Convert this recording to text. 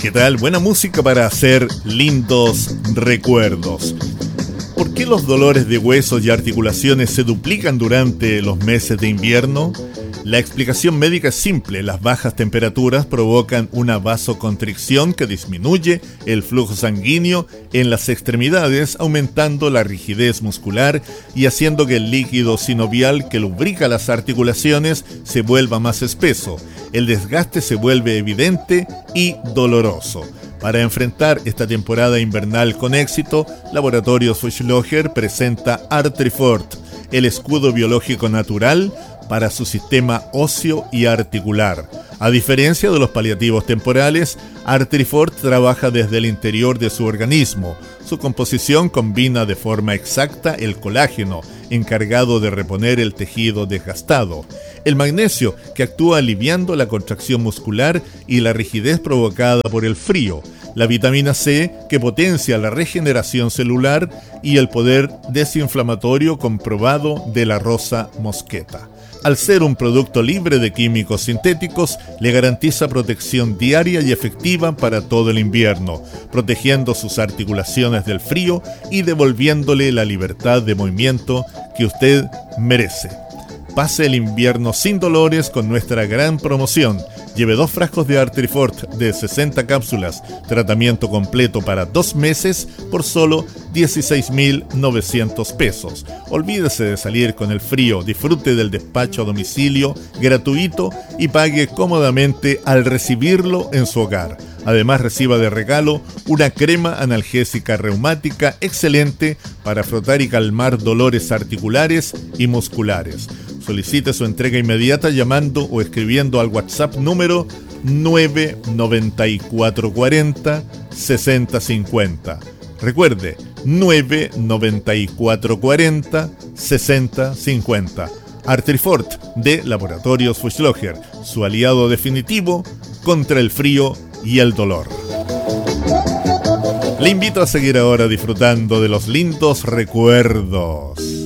¿Qué tal? Buena música para hacer lindos recuerdos. ¿Por qué los dolores de huesos y articulaciones se duplican durante los meses de invierno? La explicación médica es simple. Las bajas temperaturas provocan una vasoconstricción que disminuye el flujo sanguíneo en las extremidades, aumentando la rigidez muscular y haciendo que el líquido sinovial que lubrica las articulaciones se vuelva más espeso. El desgaste se vuelve evidente y doloroso. Para enfrentar esta temporada invernal con éxito, Laboratorios Fuchslocher presenta Artrifort, el escudo biológico natural para su sistema óseo y articular. A diferencia de los paliativos temporales, Artrifort trabaja desde el interior de su organismo. Su composición combina de forma exacta el colágeno, encargado de reponer el tejido desgastado, el magnesio, que actúa aliviando la contracción muscular y la rigidez provocada por el frío, la vitamina C, que potencia la regeneración celular, y el poder desinflamatorio comprobado de la rosa mosqueta. Al ser un producto libre de químicos sintéticos, le garantiza protección diaria y efectiva para todo el invierno, protegiendo sus articulaciones del frío y devolviéndole la libertad de movimiento que usted merece. Pase el invierno sin dolores con nuestra gran promoción. Lleve 2 frascos de Artrifort de 60 cápsulas, tratamiento completo para 2 meses por solo 16.900 pesos. Olvídese de salir con el frío, disfrute del despacho a domicilio gratuito y pague cómodamente al recibirlo en su hogar. Además, reciba de regalo una crema analgésica reumática excelente para frotar y calmar dolores articulares y musculares. Solicite su entrega inmediata llamando o escribiendo al WhatsApp número 99440 6050. Recuerde, 99440 6050. Artrifort de Laboratorios Fuchslocher, su aliado definitivo contra el frío y el dolor. Le invito a seguir ahora disfrutando de los lindos recuerdos.